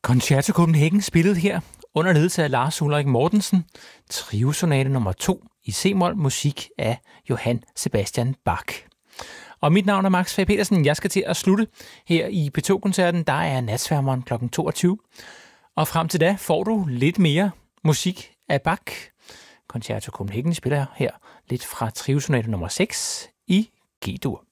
Concerto Copenhagen spillet her under ledelse af Lars Ulrik Mortensen. Triosonate nummer 2 i c-mol, musik af Johann Sebastian Bach. Og mit navn er Max Fag Petersen. Jeg skal til at slutte her i P2-koncerten. Der er Natsværmeren kl. 22. Og frem til da får du lidt mere musik af Bach. Concerto Copenhagen spiller her lidt fra Triosonate nummer 6 i G-dur.